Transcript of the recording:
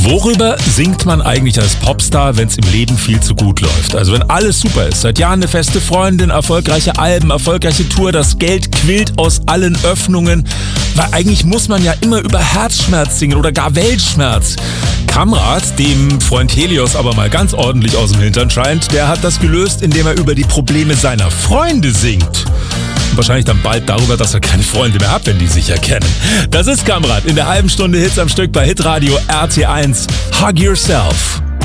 Worüber singt man eigentlich als Popstar, wenn es im Leben viel zu gut läuft? Also wenn alles super ist, seit Jahren eine feste Freundin, erfolgreiche Alben, erfolgreiche Tour, das Geld quillt aus allen Öffnungen. Weil eigentlich muss man ja immer über Herzschmerz singen oder gar Weltschmerz. Kamrat, dem Freund Helios aber mal ganz ordentlich aus dem Hintern scheint, der hat das gelöst, indem er über die Probleme seiner Freunde singt. Wahrscheinlich dann bald darüber, dass er keine Freunde mehr hat, wenn die sich erkennen. Das ist Kamrat in der halben Stunde Hits am Stück bei Hitradio RT1. Hug Yourself.